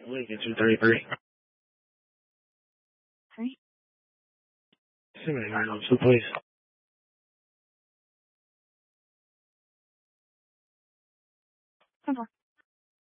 Lincoln 233. Three. Somebody got an so please. Come on.